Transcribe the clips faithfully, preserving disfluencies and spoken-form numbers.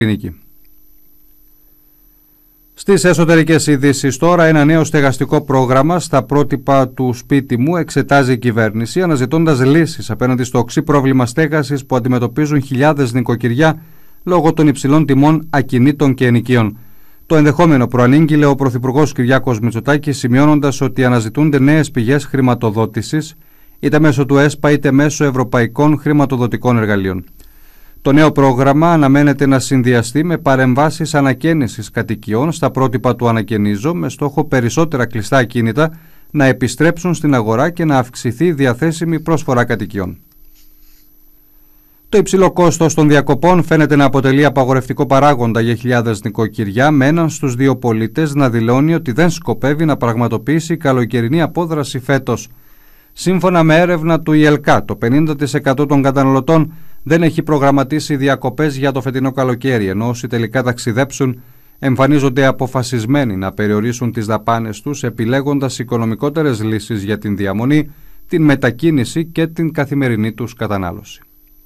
κλινική. Στις εσωτερικές ειδήσεις τώρα, ένα νέο στεγαστικό πρόγραμμα στα πρότυπα του σπίτι μου εξετάζει η κυβέρνηση, αναζητώντας λύσεις απέναντι στο οξύ πρόβλημα στέγασης που αντιμετωπίζουν χιλιάδες νοικοκυριά λόγω των υψηλών τιμών ακινήτων και ενοικίων. Το ενδεχόμενο προανήγγειλε ο Πρωθυπουργός Κυριάκος Μητσοτάκης, σημειώνοντας ότι αναζητούνται νέες πηγές χρηματοδότησης, είτε μέσω του ΕΣΠΑ είτε μέσω ευρωπαϊκών χρηματοδοτικών εργαλείων. Το νέο πρόγραμμα αναμένεται να συνδυαστεί με παρεμβάσεις ανακαίνησης κατοικιών στα πρότυπα του Ανακαινίζω, με στόχο περισσότερα κλειστά ακίνητα να επιστρέψουν στην αγορά και να αυξηθεί η διαθέσιμη πρόσφορα κατοικιών. Το υψηλό κόστος των διακοπών φαίνεται να αποτελεί απαγορευτικό παράγοντα για χιλιάδες νοικοκυριά, με έναν στους δύο πολίτες να δηλώνει ότι δεν σκοπεύει να πραγματοποιήσει καλοκαιρινή απόδραση φέτος. Σύμφωνα με έρευνα του ΙΕΛΚΑ, το πενήντα τοις εκατό των καταναλωτών δεν έχει προγραμματίσει διακοπές για το φετινό καλοκαίρι, ενώ όσοι τελικά ταξιδέψουν εμφανίζονται αποφασισμένοι να περιορίσουν τις δαπάνες τους, επιλέγοντας οικονομικότερες λύσεις για την διαμονή, την μετακίνηση και την καθημερινή τους κατανάλωση.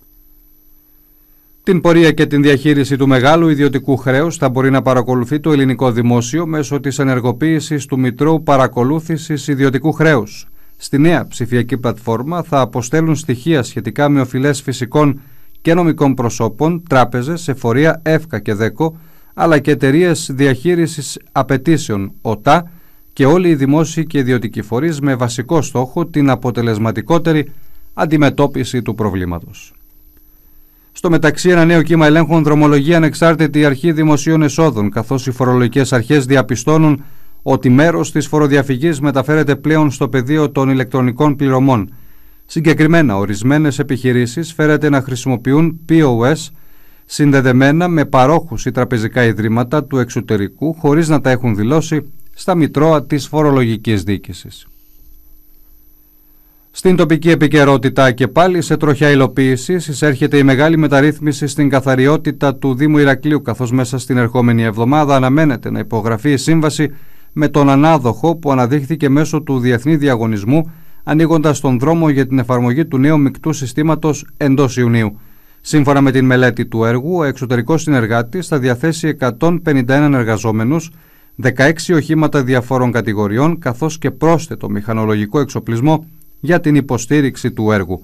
Την πορεία και την διαχείριση του μεγάλου ιδιωτικού χρέους θα μπορεί να παρακολουθεί το ελληνικό δημόσιο μέσω της ενεργοποίησης του Μητρώου Παρακολούθησης Ιδιωτικού Χρέους. Στη νέα ψηφιακή πλατφόρμα θα αποστέλουν στοιχεία σχετικά με οφειλές φυσικών και νομικών προσώπων, τράπεζες, εφορία, ΕΦΚΑ και ΔΕΚΟ, αλλά και εταιρείες διαχείρισης απαιτήσεων, ΟΤΑ, και όλοι οι δημόσιοι και ιδιωτικοί φορείς, με βασικό στόχο την αποτελεσματικότερη αντιμετώπιση του προβλήματος. Στο μεταξύ, ένα νέο κύμα ελέγχων δρομολογεί ανεξάρτητη αρχή δημοσίων εσόδων, καθώς οι φορολογικές αρχές διαπιστώνουν ότι μέρος της φοροδιαφυγής μεταφέρεται πλέον στο πεδίο των ηλεκτρονικών πληρωμών. Συγκεκριμένα, ορισμένες επιχειρήσεις φέρεται να χρησιμοποιούν πι ο ες συνδεδεμένα με παρόχους ή τραπεζικά ιδρύματα του εξωτερικού, χωρίς να τα έχουν δηλώσει στα μητρώα της φορολογικής διοίκησης. Στην τοπική επικαιρότητα και πάλι σε τροχιά υλοποίησης εισέρχεται η μεγάλη μεταρρύθμιση στην καθαριότητα του Δήμου Ηρακλείου, καθώς μέσα στην ερχόμενη εβδομάδα αναμένεται να υπογραφεί η σύμβαση με τον ανάδοχο που αναδείχθηκε μέσω του διεθνή διαγωνισμού, ανοίγοντας τον δρόμο για την εφαρμογή του νέου μεικτού συστήματος εντός Ιουνίου. Σύμφωνα με την μελέτη του έργου, ο εξωτερικός συνεργάτης θα διαθέσει εκατόν πενήντα ένα εργαζόμενους, δεκαέξι οχήματα διαφόρων κατηγοριών, καθώς και πρόσθετο μηχανολογικό εξοπλισμό για την υποστήριξη του έργου.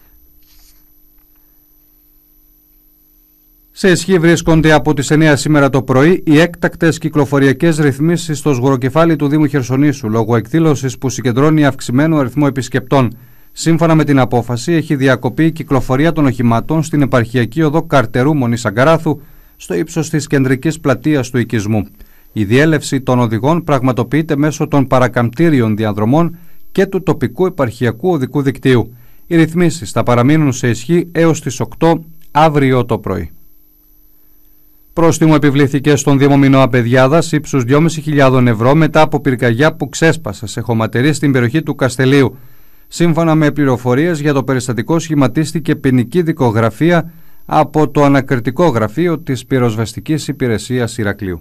Σε ισχύ βρίσκονται από τις εννιά σήμερα το πρωί οι έκτακτες κυκλοφοριακές ρυθμίσεις στο σγουροκεφάλι του Δήμου Χερσονήσου, λόγω εκδήλωσης που συγκεντρώνει αυξημένο αριθμό επισκεπτών. Σύμφωνα με την απόφαση, έχει διακοπεί η κυκλοφορία των οχημάτων στην επαρχιακή οδό Καρτερού Μονής Αγκαράθου, στο ύψος της κεντρικής πλατείας του οικισμού. Η διέλευση των οδηγών πραγματοποιείται μέσω των παρακαμπτήριων διαδρομών και του τοπικού επαρχιακού οδικού δικτύου. Οι ρυθμίσεις θα παραμείνουν σε ισχύ έως τις οκτώ αύριο το πρωί. Πρόστιμο επιβλήθηκε στον Δήμο Μινώα Παιδιάδας ύψους δυόμισι χιλιάδες ευρώ μετά από πυρκαγιά που ξέσπασε σε χωματερή στην περιοχή του Καστελείου. Σύμφωνα με πληροφορίες για το περιστατικό, σχηματίστηκε ποινική δικογραφία από το ανακριτικό γραφείο της πυροσβεστικής υπηρεσίας Ηρακλείου.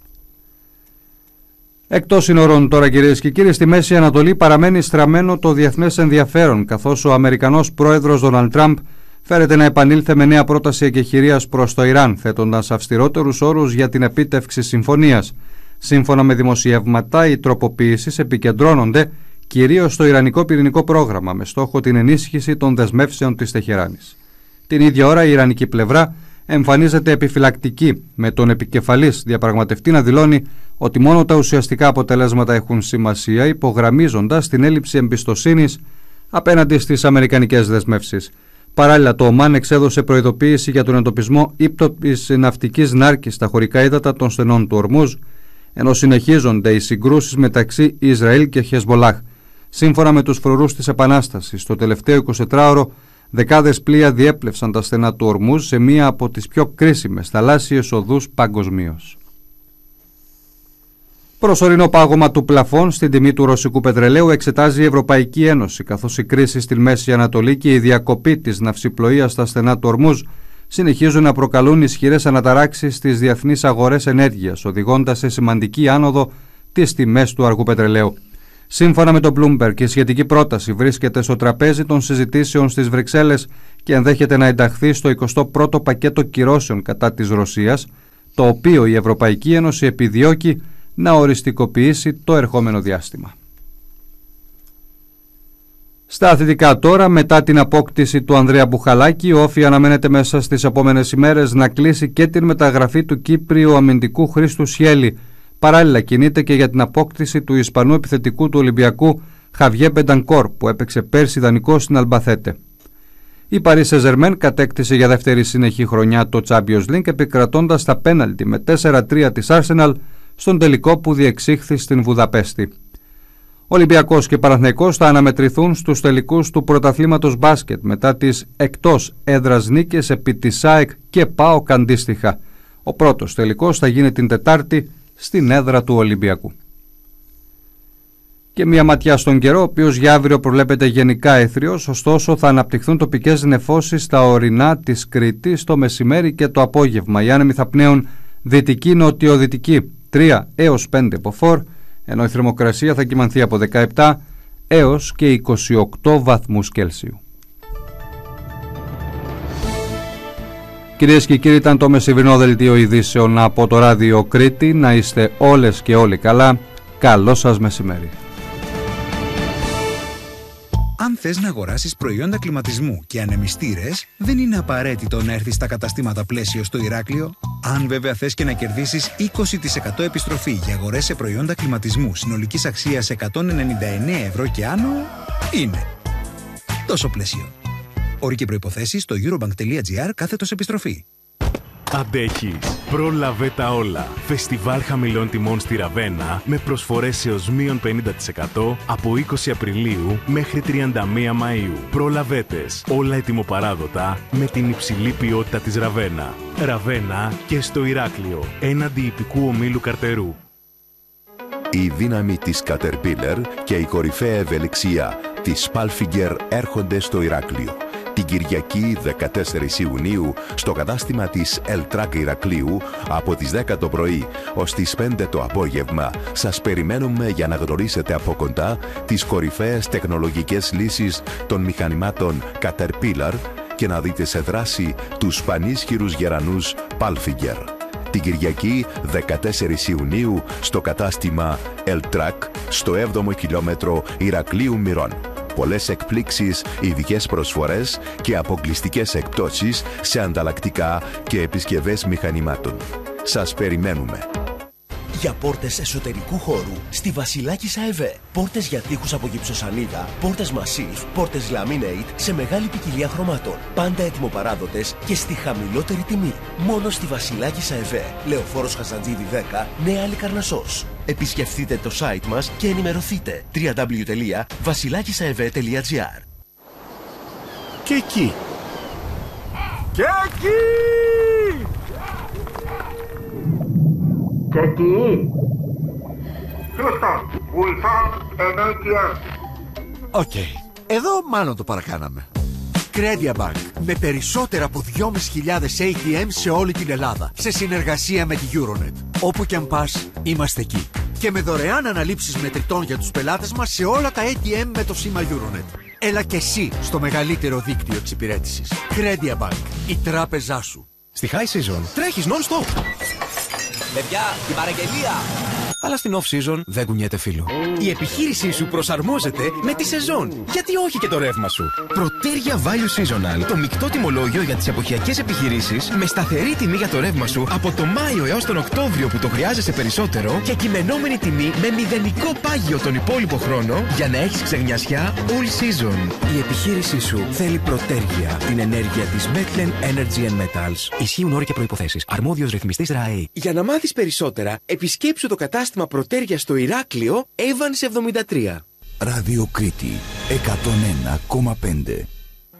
Εκτός σύνορων τώρα, κυρίες και κύριοι, στη Μέση Ανατολή παραμένει στραμμένο το διεθνές ενδιαφέρον, καθώς ο Αμερικανός πρόεδρος Ντόναλντ Τραμπ φέρεται να επανήλθε με νέα πρόταση εκεχηρίας προς το Ιράν, θέτοντας αυστηρότερους όρους για την επίτευξη συμφωνίας. Σύμφωνα με δημοσιεύματα, οι τροποποιήσεις επικεντρώνονται κυρίως στο ιρανικό πυρηνικό πρόγραμμα, με στόχο την ενίσχυση των δεσμεύσεων της Τεχεράνης. Την ίδια ώρα, η ιρανική πλευρά εμφανίζεται επιφυλακτική, με τον επικεφαλής διαπραγματευτή να δηλώνει ότι μόνο τα ουσιαστικά αποτελέσματα έχουν σημασία, υπογραμμίζοντας την έλλειψη εμπιστοσύνης απέναντι στις αμερικανικές δεσμεύσεις. Παράλληλα, το Ομάν εξέδωσε προειδοποίηση για τον εντοπισμό ύπτοπης ναυτικής νάρκης στα χωρικά ύδατα των στενών του Ορμούζ, ενώ συνεχίζονται οι συγκρούσεις μεταξύ Ισραήλ και Χεσμολάχ. Σύμφωνα με τους φρουρούς της Επανάστασης, το τελευταίο εικοσιτετράωρο δεκάδες πλοία διέπλευσαν τα στενά του Ορμούζ σε μία από τις πιο κρίσιμες θαλάσσιες οδούς παγκοσμίως. Προσωρινό πάγωμα του πλαφών στην τιμή του ρωσικού πετρελαίου εξετάζει η Ευρωπαϊκή Ένωση, καθώς η κρίση στη Μέση Ανατολή και η διακοπή της ναυσιπλοείας στα στενά του Ορμούζ συνεχίζουν να προκαλούν ισχυρές αναταράξεις στις διεθνείς αγορές ενέργειας, οδηγώντας σε σημαντική άνοδο τις τιμές του αργού πετρελαίου. Σύμφωνα με το Bloomberg, η σχετική πρόταση βρίσκεται στο τραπέζι των συζητήσεων στις Βρυξέλλες και ενδέχεται να ενταχθεί στο εικοστό πρώτο πακέτο κυρώσεων κατά της Ρωσίας, το οποίο η Ευρωπαϊκή Ένωση επιδιώκει να οριστικοποιήσει το ερχόμενο διάστημα. Στα αθλητικά τώρα, μετά την απόκτηση του Ανδρέα Μπουχαλάκη, ο Όφη αναμένεται μέσα στις επόμενες ημέρες να κλείσει και την μεταγραφή του Κύπριου αμυντικού Χρήστου Σιέλη. Παράλληλα κινείται και για την απόκτηση του Ισπανού επιθετικού του Ολυμπιακού Χαβιέ Μπεντανκόρ, που έπαιξε πέρσι δανεικό στην Αλμπαθέτε. Η Παρί Σεν-Ζερμέν κατέκτησε για δεύτερη συνεχή χρονιά το Champions League, επικρατώντας τα πέναλτι με τέσσερα τρία της Arsenal στον τελικό που διεξήχθη στην Βουδαπέστη. Ολυμπιακός και Παναθηναϊκός θα αναμετρηθούν στους τελικούς του πρωταθλήματος μπάσκετ μετά τις εκτός έδρας νίκες επί της ΑΕΚ και ΠΑΟΚ αντίστοιχα. Ο πρώτος τελικός θα γίνει την Τετάρτη στην έδρα του Ολυμπιακού. Και μια ματιά στον καιρό, ο οποίος για αύριο προβλέπεται γενικά έθριος, ωστόσο θα αναπτυχθούν τοπικές νεφώσεις στα ορεινά της Κρήτης το μεσημέρι και το απόγευμα. Οι άνεμοι θα πνέουν δυτική-νοτιοδυτική τρία έως πέντε μποφόρ, ενώ η θερμοκρασία θα κυμανθεί από δεκαεπτά έως και είκοσι οκτώ βαθμούς Κέλσιου. Κυρίες και κύριοι, ήταν το μεσημερινό δελτίο ειδήσεων από το Ράδιο Κρήτη. Να είστε όλες και όλοι καλά. Καλό σας μεσημέρι. Αν θες να αγοράσεις προϊόντα κλιματισμού και ανεμιστήρες, δεν είναι απαραίτητο να έρθεις στα καταστήματα Πλαίσιο στο Ηράκλειο. Αν βέβαια θες και να κερδίσεις είκοσι τοις εκατό επιστροφή για αγορές σε προϊόντα κλιματισμού συνολικής αξίας εκατόν ενενήντα εννέα ευρώ και άνω, είναι τόσο Πλαίσιο. Όροι και προϋποθέσεις στο eurobank.gr κάθετος επιστροφή. Αντέχεις. Πρόλαβε τα όλα. Φεστιβάλ χαμηλών τιμών στη Ραβένα με προσφορές έως μείον πενήντα τοις εκατό από είκοσι Απριλίου μέχρι τριάντα μία Μαΐου. Προλαβέτες. Όλα ετοιμοπαράδοτα με την υψηλή ποιότητα της Ραβένα. Ραβένα και στο Ηράκλειο. Έναντι ιππικού ομίλου Καρτερού. Η δύναμη της Caterpillar και η κορυφαία ευελιξία της Palfinger έρχονται στο Ηράκλειο. Την Κυριακή δεκατέσσερις Ιουνίου στο κατάστημα της Ελτράκ Ηρακλείου από τις δέκα το πρωί ως τις πέντε το απόγευμα σας περιμένουμε για να γνωρίσετε από κοντά τις κορυφαίες τεχνολογικές λύσεις των μηχανημάτων Caterpillar και να δείτε σε δράση τους πανίσχυρους γερανούς Palfinger. Την Κυριακή δεκατέσσερις Ιουνίου στο κατάστημα Ελτράκ στο έβδομο χιλιόμετρο Ηρακλείου Μυρών. Πολλές εκπλήξεις, ειδικές προσφορές και αποκλειστικές εκπτώσεις σε ανταλλακτικά και επισκευές μηχανημάτων. Σας περιμένουμε. Για πόρτες εσωτερικού χώρου στη Βασιλάκης ΑΕΒ. Πόρτες για τοίχους από γυψοσανίδα, πόρτες Massif, πόρτες Laminate σε μεγάλη ποικιλία χρωμάτων. Πάντα έτοιμοπαράδοτες και στη χαμηλότερη τιμή. Μόνο στη Βασιλάκης ΑΕΒ. Λεωφόρος Χαζαντζίδη δέκα, Νέα Λικαρνασσός. Επισκεφτείτε το site μας και ενημερωθείτε. double-u double-u double-u τελεία βασιλάκισαεβ τελεία gr. Και εκεί. Και εκεί. Και εκεί. Houston, we have an έι τι εμ. Οκ. Εδώ μάλλον το παρακάναμε. Credia Bank. Με περισσότερα από δυόμισι χιλιάδες έι τι εμ σε όλη την Ελλάδα. Σε συνεργασία με τη Euronet. Όπου και αν πας, είμαστε εκεί. Και με δωρεάν αναλήψεις μετρητών για τους πελάτες μας σε όλα τα έι τι εμ με το σήμα Euronet. Έλα και εσύ στο μεγαλύτερο δίκτυο εξυπηρέτησης. Credia Bank. Η τράπεζά σου. Στη High Season τρέχεις non-stop. Παιδιά, την παραγγελία! Αλλά στην off-season δεν κουνιέται φίλο. Η επιχείρησή σου προσαρμόζεται με τη σεζόν. Γιατί όχι και το ρεύμα σου. Προτέρια Value Seasonal. Το μεικτό τιμολόγιο για τις εποχιακές επιχειρήσεις με σταθερή τιμή για το ρεύμα σου από το Μάιο έως τον Οκτώβριο που το χρειάζεσαι περισσότερο και κειμενόμενη τιμή με μηδενικό πάγιο τον υπόλοιπο χρόνο για να έχεις ξεγνιασιά all season. Η επιχείρησή σου θέλει Προτέρια. Την ενέργεια της Metlen Energy and Metals. Ισχύουν όροι και προϋποθέσεις. Αρμόδιος ρυθμιστής ΡΑΕ. Για να μάθεις περισσότερα, επισκέψου το κατάστημα Προτέρια στο Ηράκλειο, Evans εβδομήντα τρία. Ράδιο Κρήτη εκατόν ένα κόμμα πέντε.